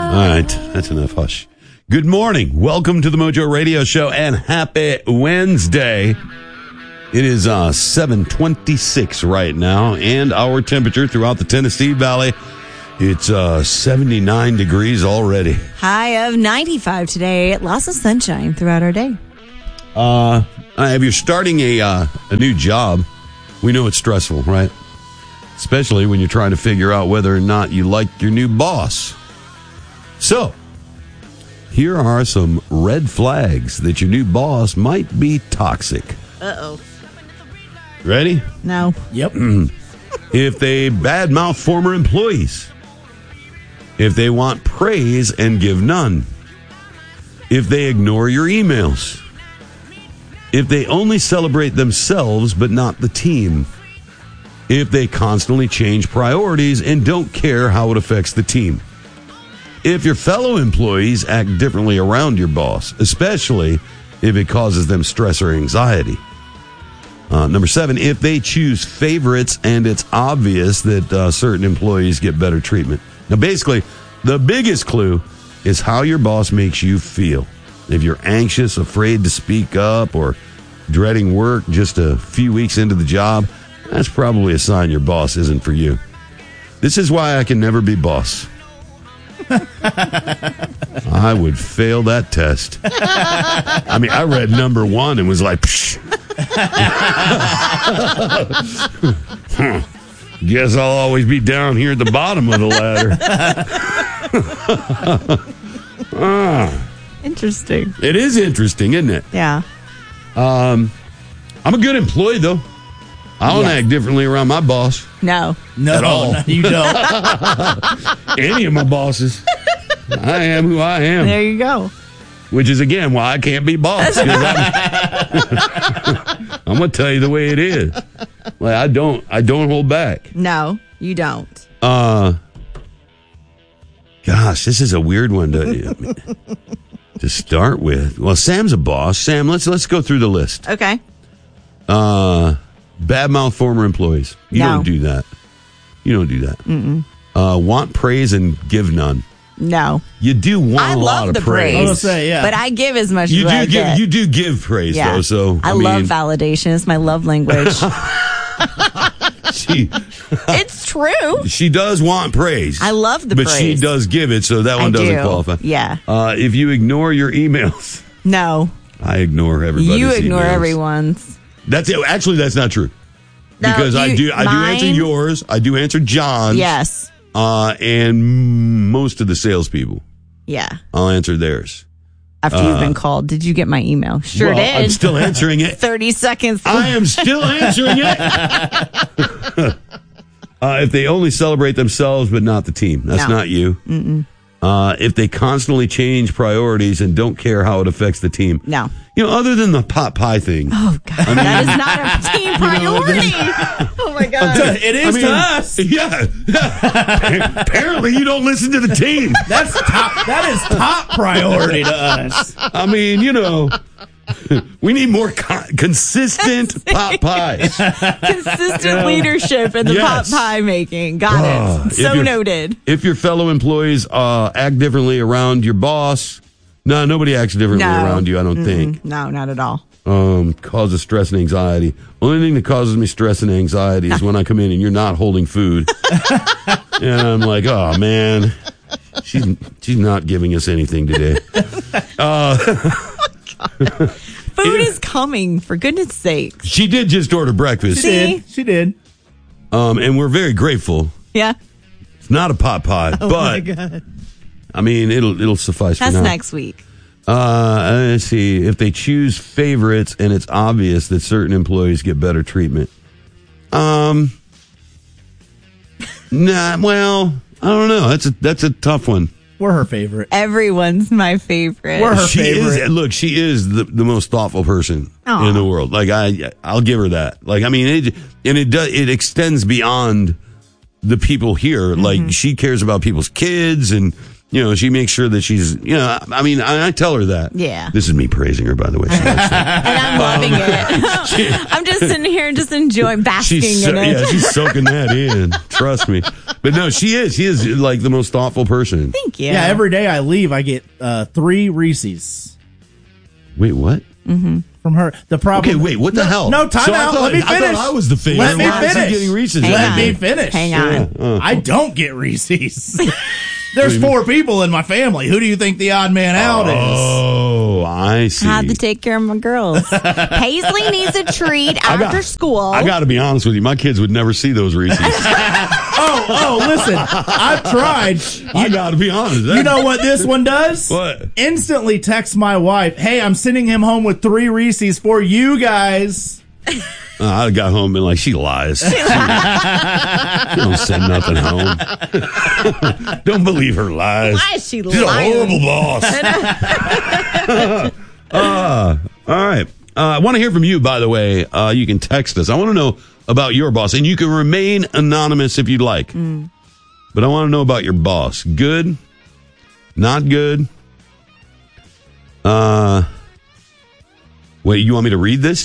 All right, that's enough hush. Good morning. Welcome to the Mojo Radio Show and happy Wednesday. It is 7:26 right now, and our temperature throughout the Tennessee Valley, it's 79 degrees already. High of 95 today. Lots of sunshine throughout our day. If you're starting a new job, we know it's stressful, right? Especially when you're trying to figure out whether or not you like your new boss. So, here are some red flags that your new boss might be toxic. Uh-oh. Ready? No. Yep. If they badmouth former employees. If they want praise and give none. If they ignore your emails. If they only celebrate themselves but not the team. If they constantly change priorities and don't care how it affects the team. If your fellow employees act differently around your boss, especially if it causes them stress or anxiety. Number 7, if they choose favorites and it's obvious that certain employees get better treatment. Now, basically, the biggest clue is how your boss makes you feel. If you're anxious, afraid to speak up, or dreading work just a few weeks into the job, that's probably a sign your boss isn't for you. This is why I can never be boss. I would fail that test. I mean, I read number 1 and was like, psh. Guess I'll always be down here at the bottom of the ladder. Interesting. It is interesting, isn't it? Yeah. I'm a good employee, though. I don't act differently around my boss. No. At all. No, you don't. Any of my bosses. I am who I am. There you go. Which is, again, why I can't be boss. I'm going to tell you the way it is. Like, I don't hold back. No, you don't. Gosh, this is a weird one to start with. Well, Sam's a boss. Sam, let's go through the list. Okay. Badmouth former employees. You don't do that. You don't do that. Mm-mm. Want praise and give none. No. You do want a lot of praise. I was gonna say, yeah. But I give as much You as I do get. give. You do give praise, though. So I love validation. It's my love language. It's true. She does want praise. I love the but praise. she does give it, so that one doesn't qualify. Yeah. If you ignore your emails, No. I ignore everybody's You ignore emails. everyone's. That's it. Actually, that's not true. No, Because I do mine- answer yours. I do answer John's. Yes. And most of the salespeople, Yeah. I'll answer theirs. After you've been called, did you get my email? Sure did. I'm still answering it. 30 seconds. I am still answering it. If they only celebrate themselves but not the team, that's not you. Mm-mm. If they constantly change priorities and don't care how it affects the team. No. You know, other than the pot pie thing. Oh, God. That is not a team priority. Oh, my God. It is to us. Yeah. Apparently, you don't listen to the team. That is top priority to us. I mean, you know, we need more consistent pot pies. Consistent leadership in the pot pie making. Got it. So noted. If your fellow employees act differently around your boss, nobody acts differently around you, I don't think. No, not at all. Causes stress and anxiety. Only thing that causes me stress and anxiety is when I come in and you're not holding food. And I'm like, oh, man, she's not giving us anything today. Food is coming, for goodness sake. She did just order breakfast. She did. And we're very grateful. Yeah. It's not a pot pie, Oh, but my God. I mean, it'll suffice That's for now. next week. Let's see. If they choose favorites and it's obvious that certain employees get better treatment. Well, I don't know. That's a tough one. We're her favorite. Everyone's my favorite. We're her She favorite. she is the most thoughtful person Aw. in the world. Like I'll give her that. Like, I mean, it extends beyond the people here. Mm-hmm. Like, she cares about people's kids, and you know, she makes sure that she's, you know, I mean, I tell her that. Yeah. This is me praising her, by the way. She likes that. And I'm loving it. I'm just sitting here and just enjoying, basking in it. Yeah, she's soaking that in. Trust me. But But no, she is. She is like the most thoughtful person. Thank you. Yeah, every day I leave, I get 3 Reese's. Wait, what? From her. The problem. Okay, wait, what the hell? No, time out. Let me finish. I thought I was the favorite. Let me Why is he finish. getting Reese's? Let me finish. Hang on. I don't get Reese's. There's 4 people in my family. Who do you think the odd man out is? Oh, I see. I had to take care of my girls. Paisley needs a treat after school. I got to be honest with you. My kids would never see those Reese's. Listen. I've tried. I got to be honest. You know what this one does? What? Instantly text my wife, hey, I'm sending him home with 3 Reese's for you guys. I got home and been like, she lies. She don't send nothing home. Don't believe her lies. Why is she She's a lying? horrible boss. All right. I want to hear from you, by the way. You can text us. I want to know about your boss. And you can remain anonymous if you'd like. But I want to know about your boss. Good? Not good? Wait, you want me to read this?